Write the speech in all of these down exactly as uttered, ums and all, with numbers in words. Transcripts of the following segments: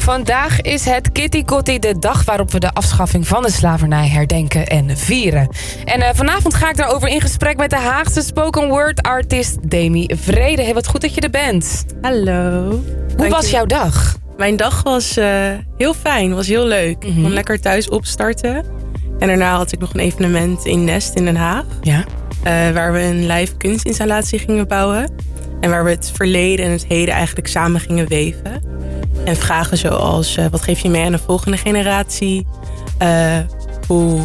Vandaag is het Kitty Kotti, de dag waarop we de afschaffing van de slavernij herdenken en vieren. En uh, vanavond ga ik daarover in gesprek met de Haagse spoken word artist Demi Vrede. Hey, wat goed dat je er bent. Hallo. Hoe Dank was je. jouw dag? Mijn dag was uh, heel fijn, was heel leuk. Mm-hmm. Ik kon lekker thuis opstarten. En daarna had ik nog een evenement in Nest in Den Haag. Ja. Uh, waar we een live kunstinstallatie gingen bouwen. En waar we het verleden en het heden eigenlijk samen gingen weven. En vragen zoals, uh, wat geef je mee aan de volgende generatie? Uh, hoe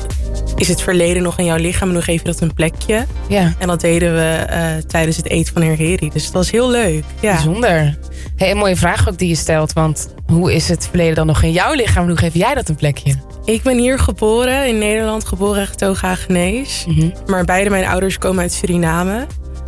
is het verleden nog in jouw lichaam en hoe geef je dat een plekje? Ja. En dat deden we uh, tijdens het eten van Heer Heri. Dus dat was heel leuk. Ja. Bijzonder. Hey, een mooie vraag ook die je stelt. Want hoe is het verleden dan nog in jouw lichaam en hoe geef jij dat een plekje? Ik ben hier geboren, in Nederland, geboren en getogen Hagenees. Mm-hmm. Maar beide mijn ouders komen uit Suriname.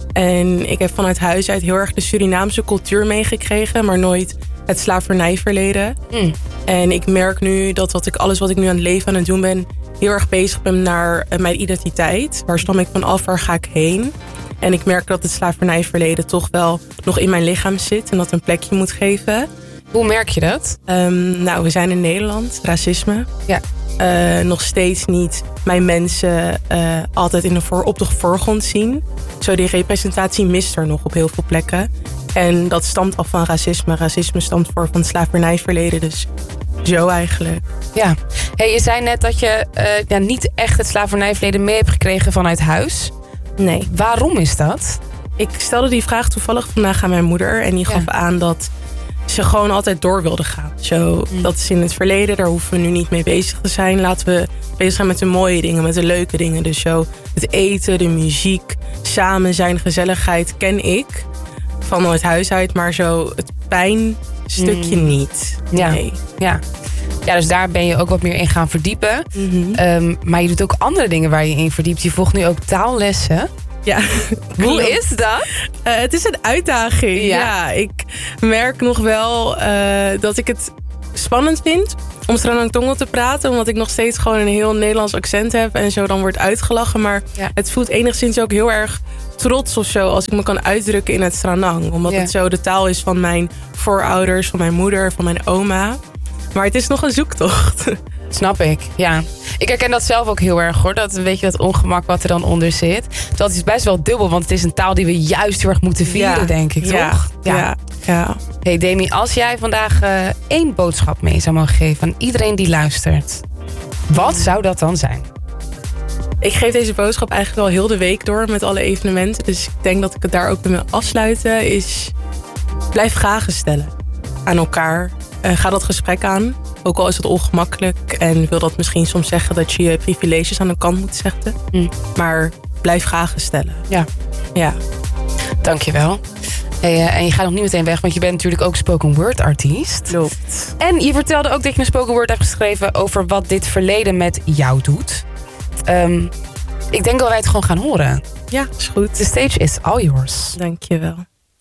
En ik heb vanuit huis uit heel erg de Surinaamse cultuur meegekregen, maar nooit het slavernijverleden. Mm. En ik merk nu dat wat ik, alles wat ik nu aan het leven aan het doen ben, heel erg bezig ben naar uh, mijn identiteit. Waar stam ik van af, waar ga ik heen? En ik merk dat het slavernijverleden toch wel nog in mijn lichaam zit en dat een plekje moet geven. Hoe merk je dat? Um, nou, we zijn in Nederland, racisme. Ja. Uh, nog steeds niet mijn mensen uh, altijd in de voor, op de voorgrond zien. Zo, die representatie mist er nog op heel veel plekken. En dat stamt af van racisme. Racisme stamt voor van het slavernijverleden. Dus zo eigenlijk. Ja. Hey, je zei net dat je uh, ja, niet echt het slavernijverleden mee hebt gekregen vanuit huis. Nee. Waarom is dat? Ik stelde die vraag toevallig vandaag aan mijn moeder. En die gaf Ja. aan dat ze gewoon altijd door wilde gaan. Zo, Mm. dat is in het verleden, daar hoeven we nu niet mee bezig te zijn. Laten we bezig zijn met de mooie dingen, met de leuke dingen. Dus zo het eten, de muziek, samen zijn, gezelligheid ken ik vanuit huis uit. Maar zo het pijnstukje Mm. niet. Ja. Nee. Ja. Ja, dus daar ben je ook wat meer in gaan verdiepen. Mm-hmm. Um, maar je doet ook andere dingen waar je in verdiept. Je volgt nu ook taallessen. Ja. Hoe Klopt. is dat? Uh, het is een uitdaging. Ja. Ja, ik merk nog wel uh, dat ik het spannend vind om Sranang Tongel te praten. Omdat ik nog steeds gewoon een heel Nederlands accent heb. En zo dan wordt uitgelachen. Maar Ja. het voelt enigszins ook heel erg trots of zo. Als ik me kan uitdrukken in het Sranang. Omdat Ja. het zo de taal is van mijn voorouders, van mijn moeder, van mijn oma. Maar het is nog een zoektocht. Snap ik, ja. Ik herken dat zelf ook heel erg, hoor. Dat een beetje dat ongemak wat er dan onder zit. Terwijl het is best wel dubbel, want het is een taal die we juist heel erg moeten vieren, Ja. denk ik, Ja. toch? Ja. Ja. Hey Demi, als jij vandaag uh, één boodschap mee zou mogen geven aan iedereen die luistert, wat zou dat dan zijn? Ik geef deze boodschap eigenlijk wel heel de week door met alle evenementen. Dus ik denk dat ik het daar ook mee wil afsluiten. Is blijf vragen stellen aan elkaar. Uh, ga dat gesprek aan. Ook al is het ongemakkelijk. En wil dat misschien soms zeggen dat je je privileges aan de kant moet zetten. Mm. Maar blijf vragen stellen. Ja. Ja. Dankjewel. Hey, uh, en je gaat nog niet meteen weg, want je bent natuurlijk ook spoken word artiest. Klopt. En je vertelde ook dat je een spoken word hebt geschreven over wat dit verleden met jou doet. Um, ik denk dat wij het gewoon gaan horen. Ja, is goed. The stage is all yours. Dankjewel.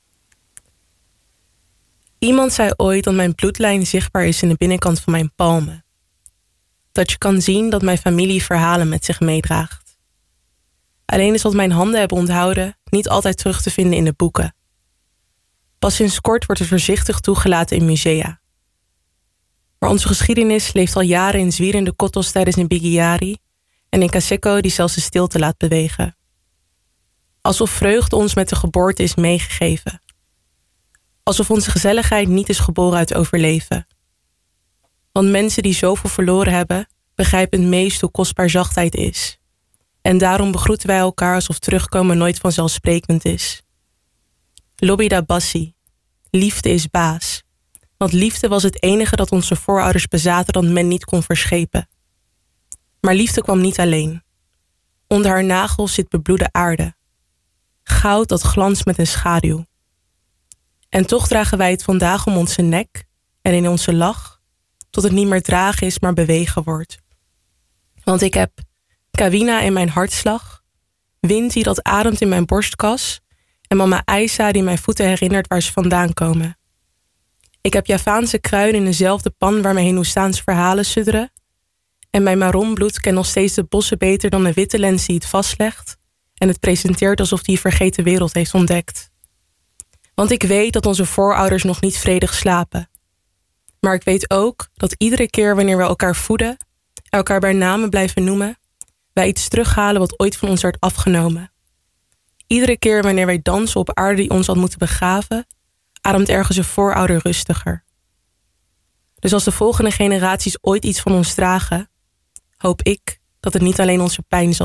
Iemand zei ooit dat mijn bloedlijn zichtbaar is in de binnenkant van mijn palmen. Dat je kan zien dat mijn familie verhalen met zich meedraagt. Alleen is wat mijn handen hebben onthouden niet altijd terug te vinden in de boeken. Pas sinds kort wordt het voorzichtig toegelaten in musea. Maar onze geschiedenis leeft al jaren in zwierende kotos tijdens een bigiari en in Kaseko die zelfs de stilte laat bewegen. Alsof vreugde ons met de geboorte is meegegeven. Alsof onze gezelligheid niet is geboren uit overleven. Want mensen die zoveel verloren hebben, begrijpen het meest hoe kostbaar zachtheid is. En daarom begroeten wij elkaar alsof terugkomen nooit vanzelfsprekend is. Lobida Bassi. Liefde is baas. Want liefde was het enige dat onze voorouders bezaten dat men niet kon verschepen. Maar liefde kwam niet alleen. Onder haar nagels zit bebloede aarde. Goud dat glanst met een schaduw. En toch dragen wij het vandaag om onze nek en in onze lach, tot het niet meer dragen is, maar bewegen wordt. Want ik heb Kawina in mijn hartslag, wind die dat ademt in mijn borstkas en mama Aisa die mijn voeten herinnert waar ze vandaan komen. Ik heb Javaanse kruiden in dezelfde pan waar mijn Hindoestaanse verhalen sudderen. En mijn marronbloed kent nog steeds de bossen beter dan de witte lens die het vastlegt en het presenteert alsof die vergeten wereld heeft ontdekt. Want ik weet dat onze voorouders nog niet vredig slapen. Maar ik weet ook dat iedere keer wanneer we elkaar voeden, elkaar bij namen blijven noemen, wij iets terughalen wat ooit van ons werd afgenomen. Iedere keer wanneer wij dansen op aarde die ons had moeten begraven, ademt ergens een voorouder rustiger. Dus als de volgende generaties ooit iets van ons dragen, hoop ik dat het niet alleen onze pijn zal